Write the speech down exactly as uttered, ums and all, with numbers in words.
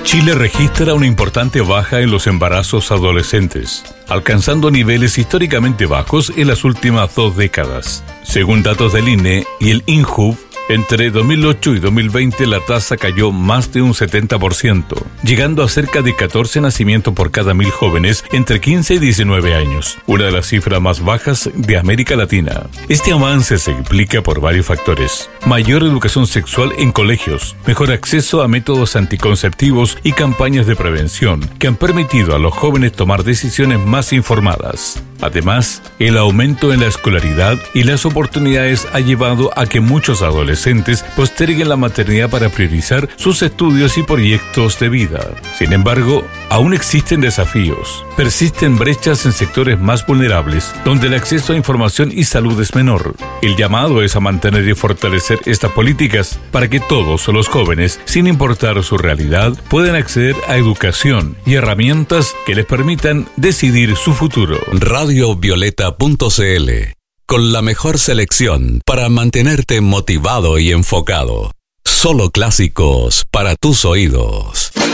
Chile registra una importante baja en los embarazos adolescentes, alcanzando niveles históricamente bajos en las últimas dos décadas. Según datos del I N E y el INJUV, entre dos mil ocho y dos mil veinte la tasa cayó más de un setenta por ciento, llegando a cerca de catorce nacimientos por cada mil jóvenes entre quince y diecinueve años, una de las cifras más bajas de América Latina. Este avance se explica por varios factores: mayor educación sexual en colegios, mejor acceso a métodos anticonceptivos y campañas de prevención que han permitido a los jóvenes tomar decisiones más informadas. Además, el aumento en la escolaridad y las oportunidades ha llevado a que muchos adolescentes posterguen la maternidad para priorizar sus estudios y proyectos de vida. Sin embargo, aún existen desafíos. Persisten brechas en sectores más vulnerables, donde el acceso a información y salud es menor. El llamado es a mantener y fortalecer estas políticas para que todos los jóvenes, sin importar su realidad, puedan acceder a educación y herramientas que les permitan decidir su futuro. radio violeta punto c l, con la mejor selección para mantenerte motivado y enfocado. Solo clásicos para tus oídos.